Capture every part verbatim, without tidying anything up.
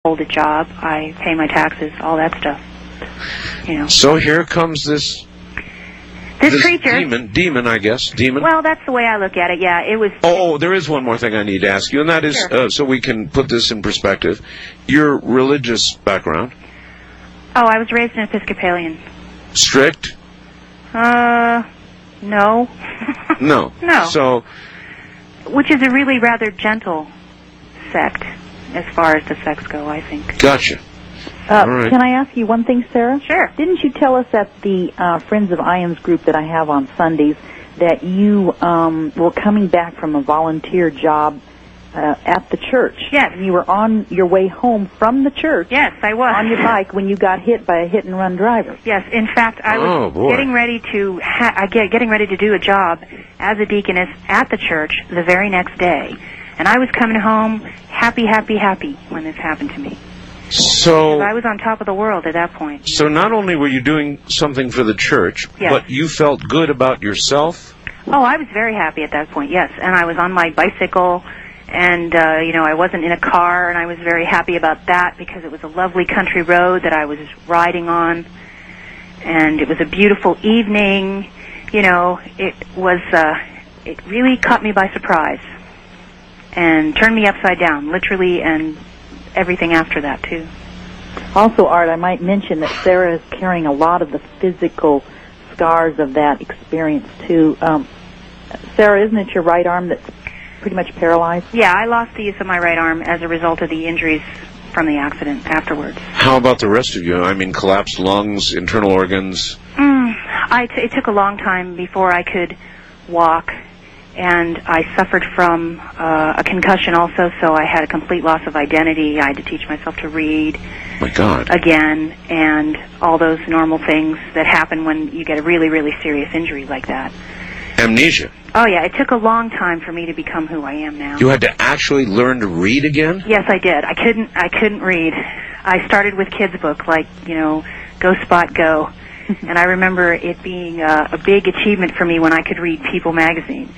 hold a job. I pay my taxes, all that stuff. You know. So here comes this... This, this creature... demon, demon, I guess, demon. Well, that's the way I look at it, yeah. It was... Oh, oh there is one more thing I need to ask you, and that is, sure. uh, so we can put this in perspective, your religious background. Oh, I was raised an Episcopalian. Strict? Uh, no. No. No. So... Which is a really rather gentle sect, as far as the sects go, I think. Gotcha. Uh, right. Can I ask you one thing, Sarah? Sure. Didn't you tell us at the uh, Friends of Ions group that I have on Sundays that you um, were coming back from a volunteer job uh, at the church? Yes. And you were on your way home from the church. Yes, I was. On your bike when you got hit by a hit-and-run driver. Yes, in fact, I was Oh, boy. getting ready to ha- I get getting ready to do a job as a deaconess at the church the very next day, and I was coming home happy, happy, happy when this happened to me. So... I was on top of the world at that point. So not only were you doing something for the church, Yes. but you felt good about yourself? Oh, I was very happy at that point, yes. And I was on my bicycle, and, uh, you know, I wasn't in a car, and I was very happy about that because it was a lovely country road that I was riding on, and it was a beautiful evening. You know, it was, uh, it really caught me by surprise and turned me upside down, literally, and everything after that, too. Also, Art, I might mention that Sarah is carrying a lot of the physical scars of that experience, too. Um, Sarah, isn't it your right arm that's pretty much paralyzed? Yeah, I lost the use of my right arm as a result of the injuries from the accident afterwards. How about the rest of you? I mean, collapsed lungs, internal organs? Mm, I t- it took a long time before I could walk, and I suffered from uh, a concussion also, so I had a complete loss of identity. I had to teach myself to read My God. again, and all those normal things that happen when you get a really, really serious injury like that. Amnesia. Oh, yeah, it took a long time for me to become who I am now. You had to actually learn to read again? Yes, I did. I couldn't. I couldn't read. I started with kids' book, like you know, Go Spot Go, and I remember it being uh, a big achievement for me when I could read People magazine.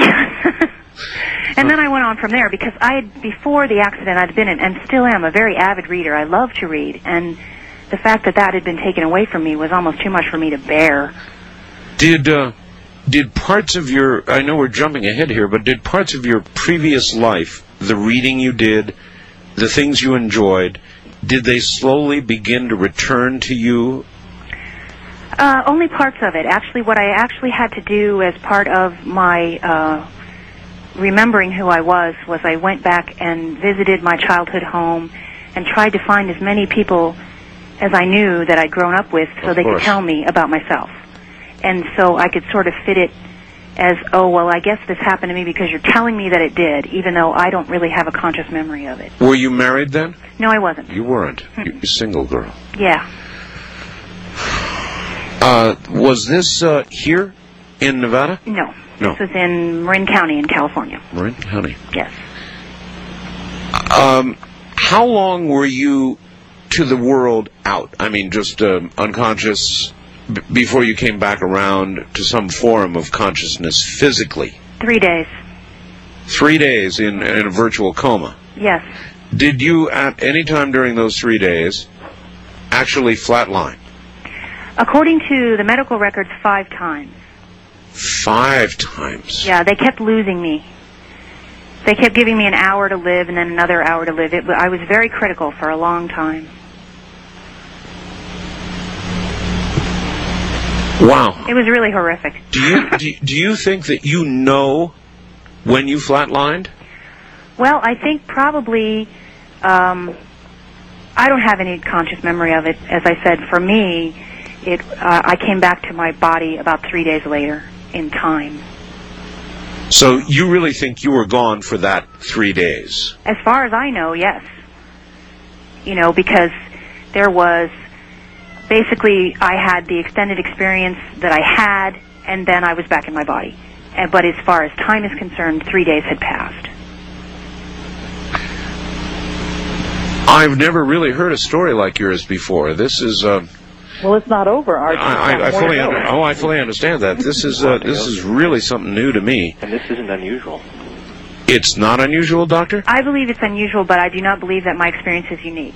And then I went on from there because I had, before the accident, I'd been in, and still am, a very avid reader. I love to read, and the fact that that had been taken away from me was almost too much for me to bear. Did uh, did parts of your, I know we're jumping ahead here, but did parts of your previous life, the reading you did, the things you enjoyed, did they slowly begin to return to you? Uh, only parts of it. Actually, what I actually had to do as part of my uh, remembering who I was was I went back and visited my childhood home and tried to find as many people as I knew that I'd grown up with so Of they course. could tell me about myself. And so I could sort of fit it as, oh, well, I guess this happened to me because you're telling me that it did, even though I don't really have a conscious memory of it. Were you married then? No, I wasn't. You weren't. Mm-mm. You're a single girl. Yeah. Uh, was this uh, here in Nevada? No. No. This was in Marin County in California. Marin County. Yes. Um, how long were you to the world out? I mean, just um, unconscious b- before you came back around to some form of consciousness physically? Three days. Three days in, in a virtual coma. Yes. Did you, at any time during those three days, actually flatline? According to the medical records, five times. Five times? Yeah, they kept losing me. They kept giving me an hour to live and then another hour to live. It, I was very critical for a long time. Wow. It was really horrific. Do you, do, do you think that you know when you flatlined? Well, I think probably, um, I don't have any conscious memory of it. As I said, for me, it, uh, I came back to my body about three days later in time. So you really think you were gone for that three days? As far as I know, yes. You know, because there was, basically, I had the extended experience that I had, and then I was back in my body. And, but as far as time is concerned, three days had passed. I've never really heard a story like yours before. This is... Uh, Well, it's not over, Art. I, I, I fully under, oh, I fully understand that. This is uh, this is really something new to me. And this isn't unusual. It's not unusual, Doctor? I believe it's unusual, but I do not believe that my experience is unique.